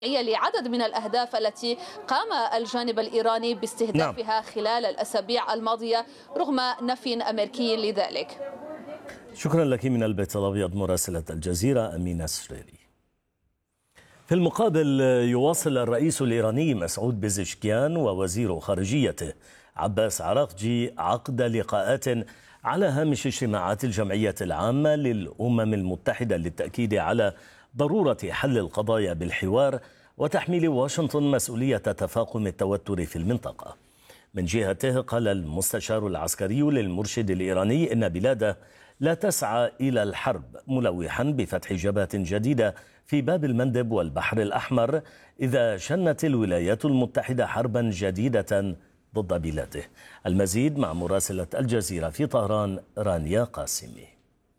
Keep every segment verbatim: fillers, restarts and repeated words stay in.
لعدد من الأهداف التي قام الجانب الإيراني نعم. باستهدافها خلال الأسابيع الماضية رغم نفي أمريكي لذلك. شكرا لك من البيت الأبيض مراسلة الجزيرة أمينة السريري. في المقابل يواصل الرئيس الإيراني مسعود بيزشكيان ووزير خارجيته عباس عراقجي عقد لقاءات على هامش اجتماعات الجمعية العامة للأمم المتحدة للتأكيد على ضرورة حل القضايا بالحوار وتحميل واشنطن مسؤولية تفاقم التوتر في المنطقة. من جهته قال المستشار العسكري للمرشد الإيراني إن بلاده لا تسعى إلى الحرب، ملوحا بفتح جبهة جديدة في باب المندب والبحر الأحمر إذا شنت الولايات المتحدة حربا جديدة ضد بلاده. المزيد مع مراسلة الجزيرة في طهران رانيا قاسمي.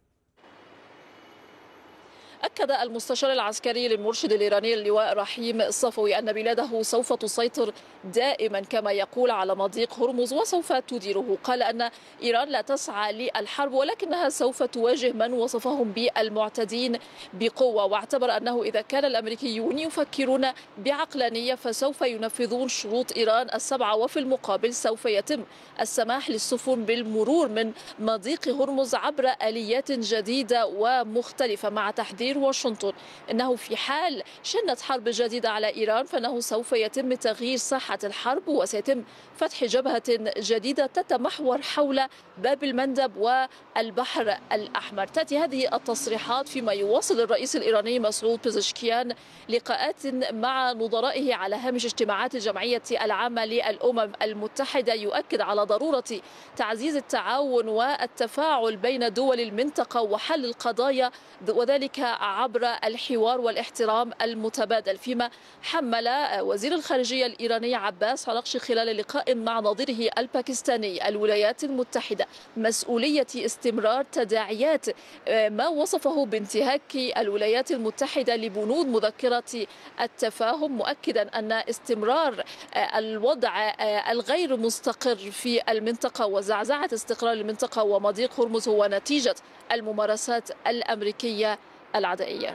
أكد المستشار العسكري للمرشد الإيراني اللواء رحيم الصفوي أن بلاده سوف تسيطر دائما كما يقول على مضيق هرمز وسوف تديره. قال أن إيران لا تسعى للحرب ولكنها سوف تواجه من وصفهم بالمعتدين بقوة، واعتبر أنه إذا كان الأمريكيون يفكرون بعقلانية فسوف ينفذون شروط إيران السبعة، وفي المقابل سوف يتم السماح للسفن بالمرور من مضيق هرمز عبر آليات جديدة ومختلفة، مع تحذير واشنطن أنه في حال شنت حرب جديدة على إيران فإنه سوف يتم تغيير ساحة الحرب وسيتم فتح جبهة جديدة تتمحور حول باب المندب والبحر الأحمر. تأتي هذه التصريحات فيما يواصل الرئيس الإيراني مسعود بيزشكيان لقاءات مع نظرائه على هامش اجتماعات الجمعية العامة للأمم المتحدة، يؤكد على ضرورة تعزيز التعاون والتفاعل بين دول المنطقة وحل القضايا وذلك عبر الحوار والاحترام المتبادل. فيما حمل وزير الخارجية الإيراني عباس عراقجي خلال لقاء مع نظيره الباكستاني الولايات المتحدة مسؤولية استمرار تداعيات ما وصفه بانتهاك الولايات المتحدة لبنود مذكرة التفاهم، مؤكدا أن استمرار الوضع الغير مستقر في المنطقة وزعزعة استقرار المنطقة ومضيق هرمز هو نتيجة الممارسات الأمريكية العدائية.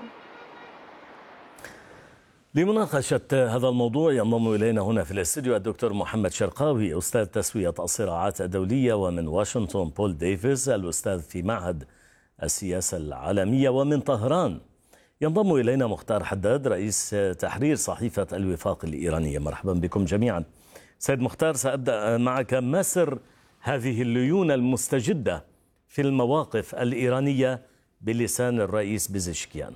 لمناقشة هذا الموضوع ينضم إلينا هنا في الاستوديو الدكتور محمد شرقاوي أستاذ تسوية الصراعات الدولية، ومن واشنطن بول ديفيز الأستاذ في معهد السياسة العالمية، ومن طهران ينضم إلينا مختار حداد رئيس تحرير صحيفة الوفاق الإيرانية. مرحبا بكم جميعا. سيد مختار، سأبدأ معك. ما سر هذه الليونة المستجدة في المواقف الإيرانية بلسان الرئيس بيزشكيان؟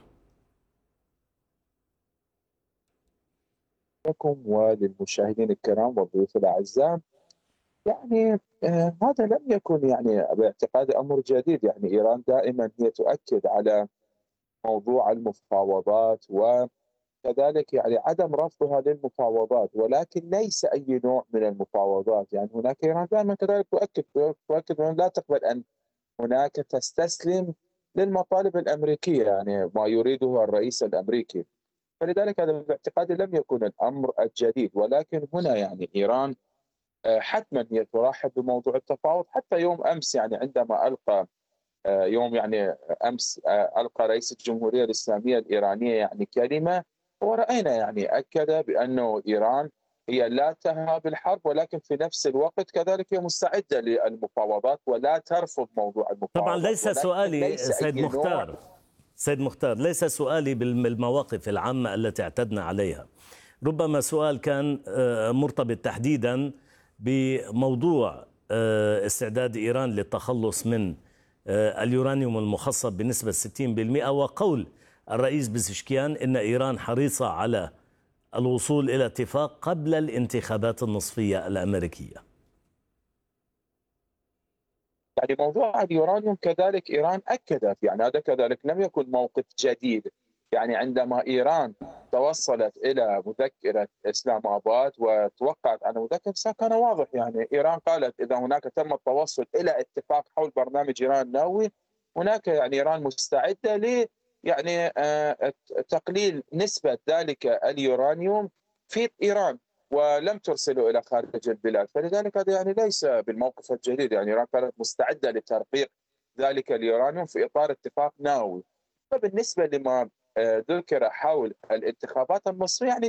لكم وللمشاهدين الكرام والضيوف الأعزاء، يعني آه هذا لم يكن يعني باعتقادي أمر جديد. يعني إيران دائما هي تؤكد على موضوع المفاوضات وكذلك يعني عدم رفضها للمفاوضات، ولكن ليس أي نوع من المفاوضات. يعني هناك إيران دائما كذلك تؤكد تؤكد أن لا تقبل أن هناك تستسلم للمطالب الأمريكية، يعني ما يريده الرئيس الأمريكي. فلذلك هذا باعتقادي لم يكن الامر الجديد، ولكن هنا يعني ايران حتما هي ترحب بموضوع التفاوض. حتى يوم امس يعني عندما القى يوم يعني امس القى رئيس الجمهوريه الاسلاميه الايرانيه يعني كلمه، ورأينا يعني اكد بانه ايران هي لا تهاب الحرب، ولكن في نفس الوقت كذلك هي مستعده للمفاوضات ولا ترفض موضوع طبعا المفاوضات. ليس سؤالي ليس سيد أي مختار نوع سيد مختار ليس سؤالي بالمواقف العامة التي اعتدنا عليها، ربما سؤال كان مرتبط تحديدا بموضوع استعداد إيران للتخلص من اليورانيوم المخصب بنسبة ستين بالمئة، وقول الرئيس بيزشكيان إن إيران حريصة على الوصول إلى اتفاق قبل الانتخابات النصفية الأمريكية. يعني موضوع اليورانيوم كذلك إيران أكدت، يعني هذا كذلك لم يكن موقف جديد. يعني عندما إيران توصلت إلى مذكرة إسلام آباد وتوقعت على مذكرة كان واضح. يعني إيران قالت إذا هناك تم التوصل إلى اتفاق حول برنامج إيران النووي، هناك يعني إيران مستعدة ل يعني تقليل نسبة ذلك اليورانيوم في إيران ولم ترسله الى خارج البلاد. فلذلك هذا يعني ليس بالموقف الجديد. يعني ايران كانت مستعده لترقيق ذلك اليورانيوم في اطار اتفاق نووي. فبالنسبه لما ذكر حول الانتخابات المصريه، يعني